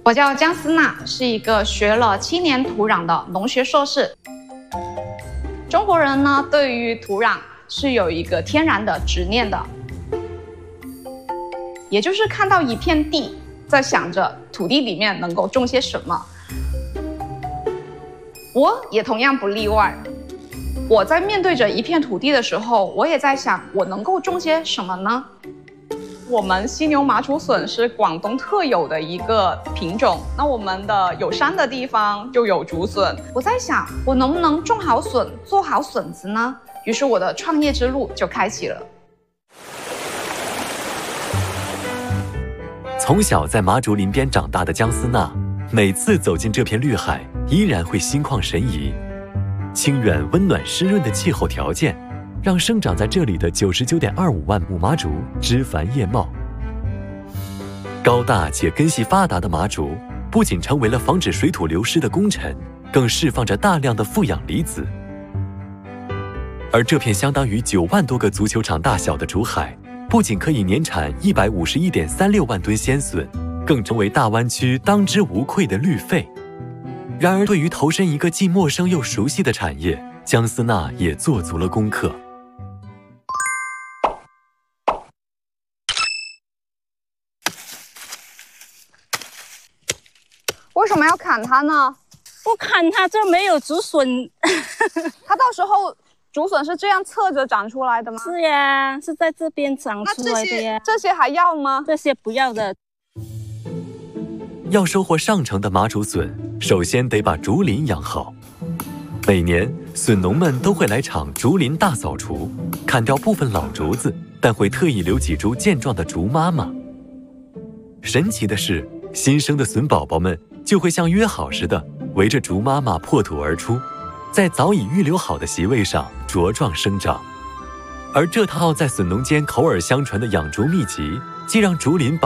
我叫姜思娜，是一个学了7年土壤的农学硕士。中国人呢，对于土壤是有一个天然的执念的，也就是看到一片地，在想着土地里面能够种些什么。我也同样不例外。我在面对着一片土地的时候，我也在想，我能够种些什么呢？我们犀牛麻竹笋是广东特有的一个品种，那我们的有山的地方就有竹笋。我在想，我能不能种好笋，做好笋子呢？于是我的创业之路就开启了。 从小在麻竹林边长大的姜思娜，每次走进这片绿海，依然会心旷神怡。清远、温暖、湿润的气候条件，让生长在这里的99.25万亩麻竹枝繁叶茂。高大且根系发达的麻竹，不仅成为了防止水土流失的功臣，更释放着大量的负氧离子。而这片相当于9万多个足球场大小的竹海，不仅可以年产151.36万吨鲜笋，更成为大湾区当之无愧的绿肺。然而，对于投身一个既陌生又熟悉的产业，姜思娜也做足了功课。 为什么要砍它呢？ 不砍它就没有竹笋。 它到时候竹笋是这样侧着长出来的吗？ 是呀，是在这边长出来的呀。 这些还要吗？ 这些不要的。 要收获上乘的麻竹笋，首先得把竹林养好。每年，笋农们都会来场竹林大扫除，砍掉部分老竹子，但会特意留几株健壮的竹妈妈。神奇的是，新生的笋宝宝们就会像约好似的，围着竹妈妈破土而出，在早已预留好的席位上茁壮生长。而这套在笋农间口耳相传的养竹秘籍，既让竹林